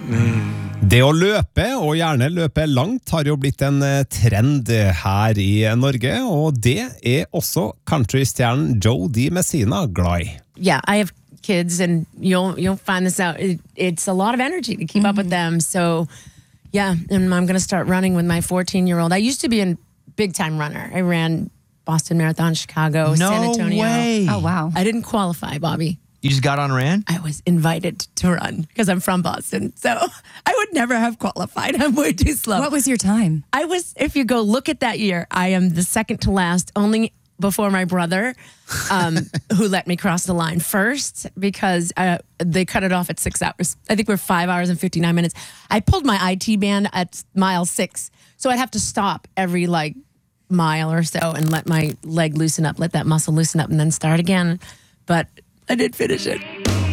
Det å løpe, og gjerne løpe langt, har jo blitt en trend her i Norge, og det også countrystjernen Joe D. Messina glad i. Yeah, I have kids, and you'll find this out. It's a lot of energy to keep up with them. So, yeah, and I'm going to start running with my 14-year-old. I used to be a big-time runner. I ran Boston Marathon, Chicago, San Antonio. No way. Oh, wow. I didn't qualify, Bobby. You just got on and ran? I was invited to run because I'm from Boston. So I would never have qualified. I'm way too slow. What was your time? I was, if you go look at that year, I am the second to last, only before my brother, who let me cross the line first because they cut it off at 6 hours. I think we're 5 hours and 59 minutes. I pulled my IT band at mile 6. So I'd have to stop every mile or so and let my leg loosen up, let that muscle loosen up and then start again. But I did finish it.